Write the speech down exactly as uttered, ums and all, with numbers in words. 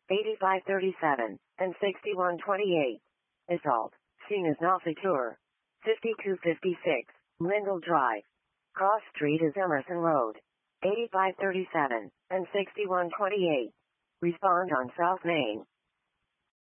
eighty-five thirty-seven, and sixty-one twenty-eight. Assault, seen as Nafitour. fifty-two fifty-six, Lindell Drive. Cross Street is Emerson Road. eighty-five thirty-seven, and sixty-one twenty-eight. Respond on South Main.